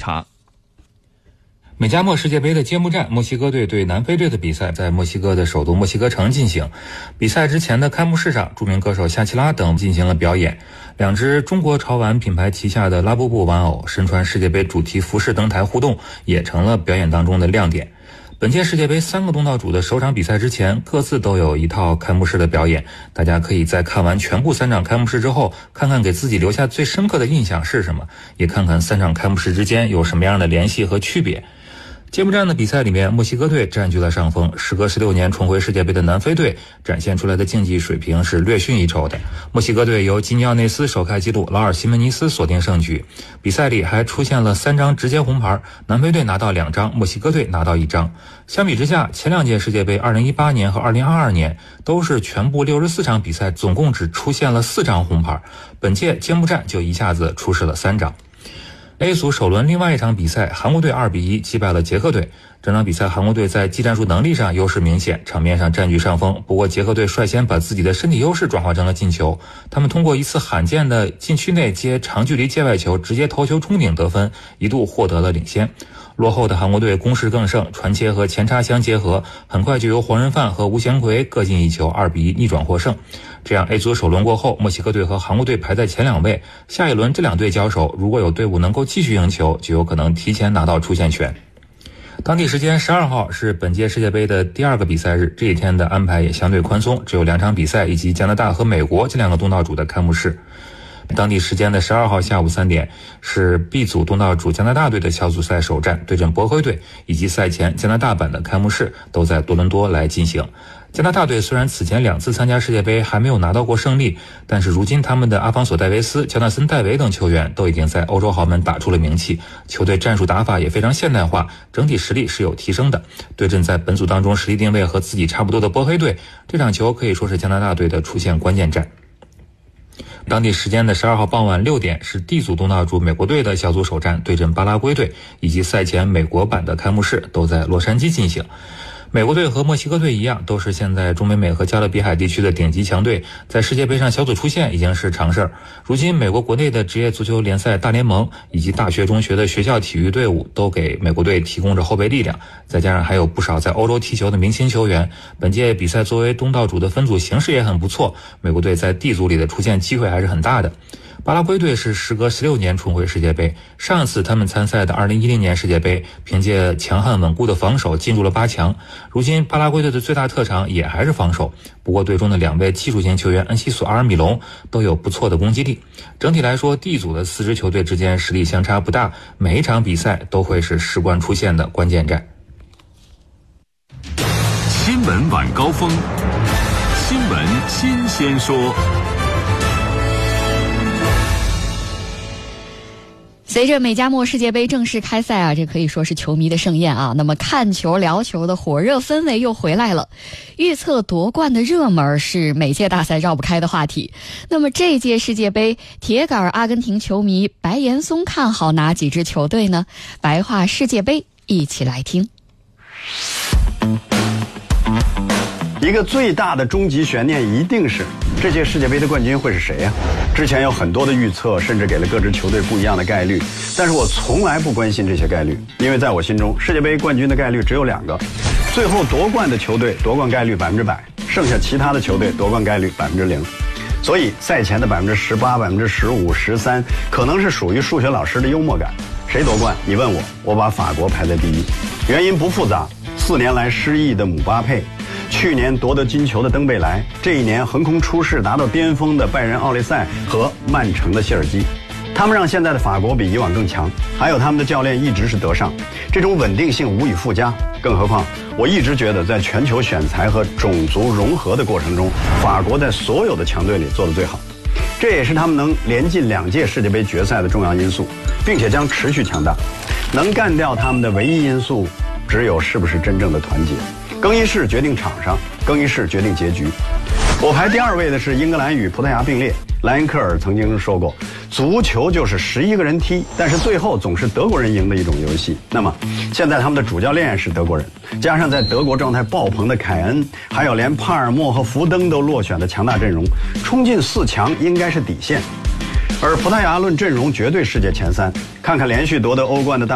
查。 美加墨世界杯的揭幕战，墨西哥队对南非队的比赛在墨西哥的首都墨西哥城进行。比赛之前的开幕式上，著名歌手夏奇拉等进行了表演。两只中国潮玩品牌旗下的拉布布玩偶身穿世界杯主题服饰登台互动，也成了表演当中的亮点。本届世界杯3个东道主的首场比赛之前，各自都有一套开幕式的表演。大家可以在看完全部3场开幕式之后，看看给自己留下最深刻的印象是什么，也看看3场开幕式之间有什么样的联系和区别。揭幕战的比赛里面，墨西哥队占据了上风。时隔16年重回世界杯的南非队展现出来的竞技水平是略逊一筹的。墨西哥队由基尼奥内斯首开纪录劳尔西门尼斯锁定胜局。比赛里还出现了3张直接红牌，南非队拿到2张，墨西哥队拿到1张。相比之下，前2届世界杯2018年和2022年都是全部64场比赛总共只出现了4张红牌，本届揭幕战就一下子出示了3张。A 组首轮另外一场比赛，韩国队2-1击败了捷克队。整场比赛韩国队在技战术能力上优势明显，场面上占据上风。不过捷克队率先把自己的身体优势转化成了进球，他们通过一次罕见的禁区内接长距离界外球直接头球冲顶得分，一度获得了领先。落后的韩国队攻势更盛，传切和前插相结合，很快就由黄仁范和吴贤奎各进一球，2-1逆转获胜。这样 A 组首轮过后，墨西哥队和韩国队排在前2位，下一轮这2队交手，如果有队伍能够继续赢球，就有可能提前拿到出线权。当地时间12号是本届世界杯的第2个比赛日，这一天的安排也相对宽松，只有2场比赛以及加拿大和美国这2个东道主的开幕式。当地时间的12号下午3点是 B 组东道主加拿大队的小组赛首战对阵波黑队，以及赛前加拿大版的开幕式都在多伦多来进行。加拿大队虽然此前2次参加世界杯还没有拿到过胜利，但是如今他们的阿方索戴维斯、乔纳森戴维等球员都已经在欧洲豪门打出了名气，球队战术打法也非常现代化，整体实力是有提升的。对阵在本组当中实力定位和自己差不多的波黑队，这场球可以说是加拿大队的出线关键战。当地时间的12号傍晚6点是 D 组东道主美国队的小组首战对阵巴拉圭队，以及赛前美国版的开幕式都在洛杉矶进行。美国队和墨西哥队一样，都是现在中北美和加勒比海地区的顶级强队，在世界杯上小组出线已经是常事儿。如今美国国内的职业足球联赛大联盟以及大学中学的学校体育队伍都给美国队提供着后备力量，再加上还有不少在欧洲踢球的明星球员，本届比赛作为东道主的分组形势也很不错，美国队在 D 组里的出线机会还是很大的。巴拉圭队是时隔16年重回世界杯，上次他们参赛的2010年世界杯，凭借强悍稳固的防守进入了8强。如今巴拉圭队的最大特长也还是防守，不过队中的2位技术型球员恩西索、阿尔米隆都有不错的攻击力。整体来说 D 组的4支球队之间实力相差不大，每一场比赛都会是事关出线的关键战。 新闻晚高峰，新闻新鲜说。 随着美加墨世界杯正式开赛啊，这可以说是球迷的盛宴啊。那么看球聊球的火热氛围又回来了，预测夺冠的热门是每届大赛绕不开的话题。那么这届世界杯，铁杆阿根廷球迷白岩松看好哪几支球队呢？白话世界杯，一起来听。 一个最大的终极悬念一定是这届世界杯的冠军会是谁呀？之前有很多的预测，甚至给了各支球队不一样的概率，但是我从来不关心这些概率，因为在我心中，世界杯冠军的概率只有2个，最后夺冠的球队夺冠概率100%，剩下其他的球队夺冠概率0%。所以赛前的18%、15%、13%，可能是属于数学老师的幽默感。谁夺冠？你问我，我把法国排在第一，原因不复杂，4年来失意的姆巴佩。去年夺得金球的登贝莱，这一年横空出世达到巅峰的拜仁奥利塞和曼城的谢尔基，他们让现在的法国比以往更强，还有他们的教练一直是德尚，这种稳定性无以复加。更何况我一直觉得在全球选材和种族融合的过程中，法国在所有的强队里做得最好，这也是他们能连进2届世界杯决赛的重要因素，并且将持续强大。能干掉他们的唯一因素只有是不是真正的团结。更衣室决定场上，更衣室决定结局。我排第2位的是英格兰与葡萄牙并列。莱因克尔曾经说过，足球就是11个人踢，但是最后总是德国人赢的一种游戏。那么现在他们的主教练是德国人，加上在德国状态爆棚的凯恩，还有连帕尔默和福登都落选的强大阵容，冲进4强应该是底线。而葡萄牙论阵容绝对世界前3，看看连续夺得欧冠的大